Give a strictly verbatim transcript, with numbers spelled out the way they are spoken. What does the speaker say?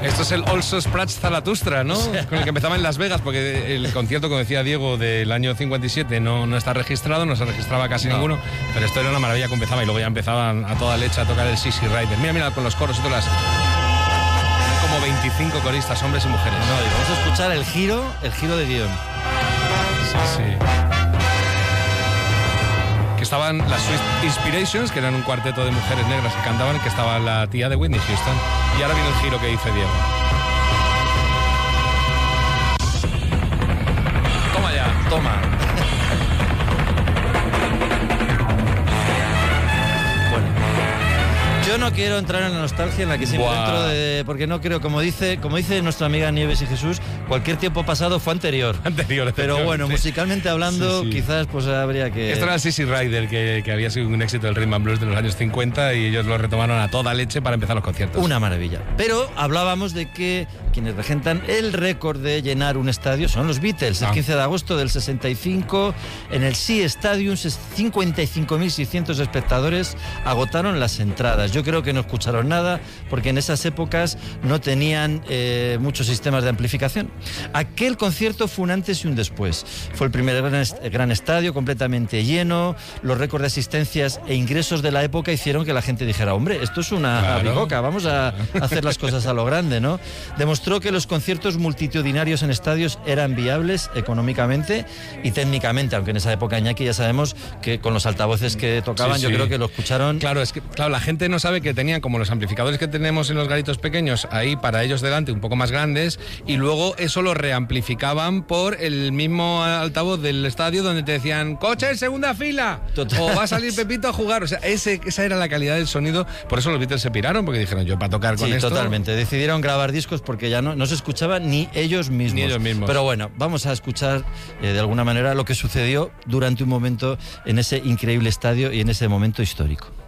Esto es el Also Sprats Zaratustra, ¿no? O sea, con el que empezaba en Las Vegas, porque el concierto, como decía Diego, del año cincuenta y siete no, no está registrado, no se registraba casi no. ninguno, pero esto era una maravilla que empezaba y luego ya empezaban a toda leche a tocar el Sissy Rider. Mira, mira, con los coros y todas las... como veinticinco coristas, hombres y mujeres. No, y vamos a escuchar el giro, el giro de guión. Sí, sí. Que estaban las Swiss Inspirations, que eran un cuarteto de mujeres negras que cantaban, que estaba la tía de Whitney Houston. Y ahora viene el giro que dice Diego. Toma ya, toma. Yo no quiero entrar en la nostalgia en la que siempre Buah. entro de, porque no creo, como dice, como dice nuestra amiga Nieves y Jesús, cualquier tiempo pasado fue anterior. Anterior, pero bueno, musicalmente hablando, sí, sí. quizás pues habría que... Esto era el Sissy Rider, que, que había sido un éxito del rhythm and blues de los años cincuenta y ellos lo retomaron a toda leche para empezar los conciertos. Una maravilla. Pero hablábamos de que quienes regentan el récord de llenar un estadio son los Beatles. El ah. quince de agosto del sesenta y cinco, en el Shea Stadium, cincuenta y cinco mil seiscientos espectadores agotaron las entradas. Yo creo que no escucharon nada porque en esas épocas no tenían eh, muchos sistemas de amplificación. Aquel concierto fue un antes y un después. Fue el primer gran, est- gran estadio completamente lleno. Los récords de asistencias e ingresos de la época hicieron que la gente dijera, hombre, esto es una claro. bicoca, vamos a hacer las cosas a lo grande, ¿no? Demostró que los conciertos multitudinarios en estadios eran viables económicamente y técnicamente, aunque en esa época, Iñaki, ya sabemos que con los altavoces que tocaban, sí, yo sí. creo que lo escucharon. Claro, es que claro, la gente no sabe que tenían como los amplificadores que tenemos en los garitos pequeños ahí para ellos delante, un poco más grandes, y luego eso lo reamplificaban por el mismo altavoz del estadio donde te decían coche en segunda fila Total. O va a salir Pepito a jugar. O sea, ese, esa era la calidad del sonido. Por eso los Beatles se piraron, porque dijeron, yo para tocar con sí, esto... totalmente. Decidieron grabar discos porque ya no, no se escuchaban ni ellos mismos. Ni ellos mismos. Pero bueno, vamos a escuchar eh, de alguna manera lo que sucedió durante un momento en ese increíble estadio y en ese momento histórico.